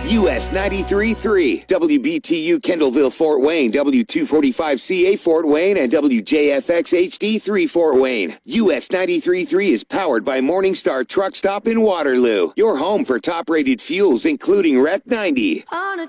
US 93.3, WBTU Kendallville, Fort Wayne, W245CA Fort Wayne, and WJFX HD3 Fort Wayne. US 93.3 is powered by Morningstar Truck Stop in Waterloo, your home for top-rated fuels, including Rec 90. On a